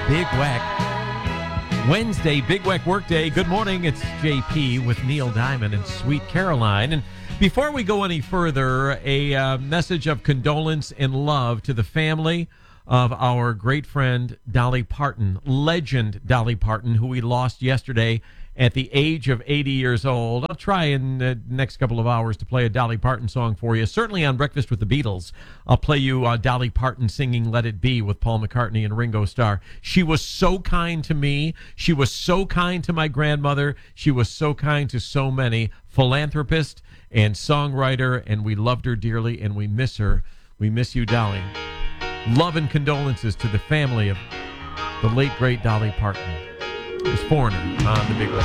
Big Wack Wednesday, Big Wack Workday. Good morning. It's JP with Neil Diamond and Sweet Caroline. And before we go any further, a message of condolence and love to the family of our great friend Dolly Parton, legend Dolly Parton, who we lost yesterday at the age of 80 years old. I'll try in the next couple of hours to play a Dolly Parton song for you. Certainly on Breakfast with the Beatles, I'll play you Dolly Parton singing Let It Be with Paul McCartney and Ringo Starr. She was so kind to me. She was so kind to my grandmother. She was so kind to so many. Philanthropist and songwriter, and we loved her dearly, and we miss her. We miss you, Dolly. Love and condolences to the family of the late, great Dolly Parton. It's Foreigner on the Big West.